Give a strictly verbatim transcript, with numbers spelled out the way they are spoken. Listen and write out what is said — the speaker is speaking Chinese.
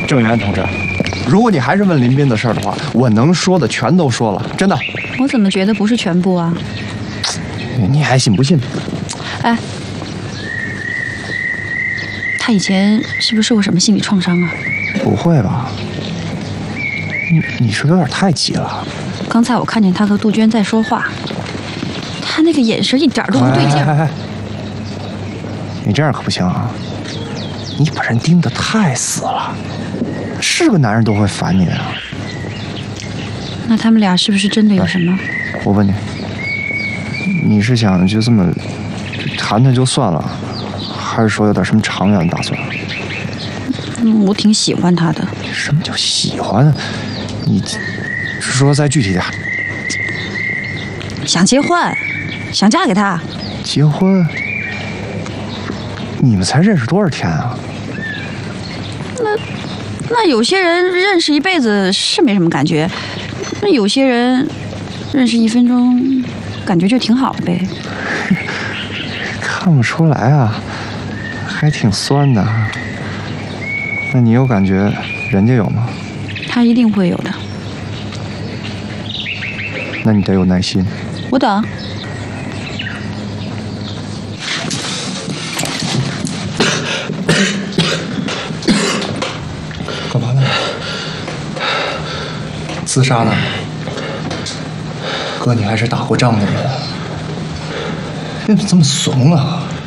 郑源同志， 如果你还是问林斌的事儿的话，我能说的全都说了，真的。 我怎么觉得不是全部啊？ 你还信不信？ 哎，他以前是不是受过什么心理创伤啊？ 不会吧？你你是不是有点太急了？ 刚才我看见他和杜鹃在说话，他那个眼神一点都不对劲。 哎哎哎你这样可不行啊！你把人盯得太死了，是个男人都会烦你的啊。 那他们俩是不是真的有什么？ 我问你，你是想就这么谈谈就算了，还是说有点什么长远的打算？ 嗯，我挺喜欢他的。 什么叫喜欢？你说再具体点。 想结婚，想嫁给他。 结婚？你们才认识多少天啊？ 那那有些人认识一辈子是没什么感觉，那有些人认识一分钟，感觉就挺好的呗。 看不出来啊，还挺酸的。那你有感觉，人家有吗？ 他一定会有的。 那你得有耐心。 我等。 干嘛呢？自杀呢？哥，你还是打过仗的人，你怎么这么怂啊？